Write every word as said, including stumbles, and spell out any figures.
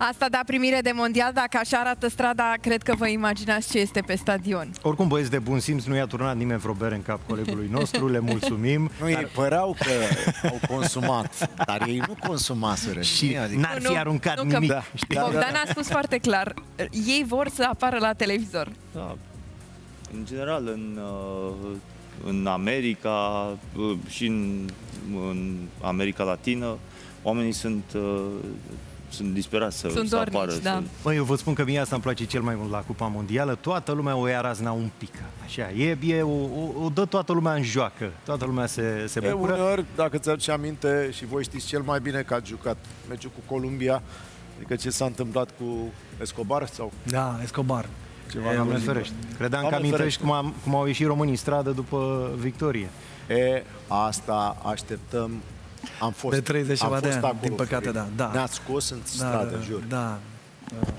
Asta da primire de mondial, dacă așa arată strada, cred că vă imaginați ce este pe stadion. Oricum, băieți de bun simț, nu i-a turnat nimeni vreo bere în cap colegului nostru, le mulțumim. Nu, ei păreau că au consumat, dar ei nu consumaseră. Și adică... n-ar fi aruncat nu, că nimic. Da. Bogdan a spus foarte clar, ei vor să apară la televizor. Da. În general, în, uh, în America uh, și în, în America Latină, oamenii sunt, uh, sunt disperați să, Sunt să dornici, apară. da. Să... Băi, eu vă spun că mie asta îmi place cel mai mult la Cupa Mondială. Toată lumea o ia razna un pic. Așa, e, e o, o, o dă toată lumea în joacă. Toată lumea se, se E, bucură. uneori, dacă ți-aduce aminte, și voi știți cel mai bine că ați jucat meciul cu Columbia, adică ce s-a întâmplat cu Escobar sau Da, Escobar. ceva. E, n-am Doamne zis. ferește. Credeam că Doamne amintești ferește. cum, am, cum au ieșit românii în stradă după victorie. E, asta așteptăm. Am fost, De treizeci am ceva de fost ani, acolo, din păcate, Florin. da, da. Ne-ați scos în Da, stradă, da, jur. da.